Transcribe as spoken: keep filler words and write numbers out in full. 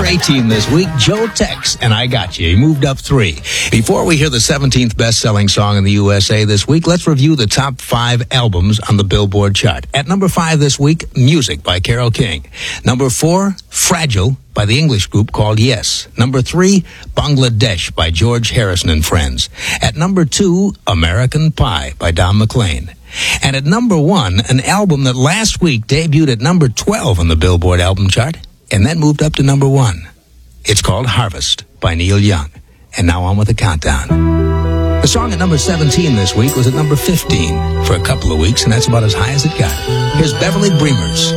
eighteen this week, Joe Tex, and I Got You. He moved up three. Before we hear the seventeenth best-selling song in the U S A this week, let's review the top five albums on the Billboard chart. At number five this week, Music by Carole King. Number four, Fragile by the English group called Yes. Number three, Bangladesh by George Harrison and Friends. At number two, American Pie by Don McLean. And at number one, an album that last week debuted at number twelve on the Billboard album chart and then moved up to number one. It's called Harvest by Neil Young. And now on with the countdown. The song at number seventeen this week was at number fifteen for a couple of weeks, and that's about as high as it got. Here's Beverly Breamers.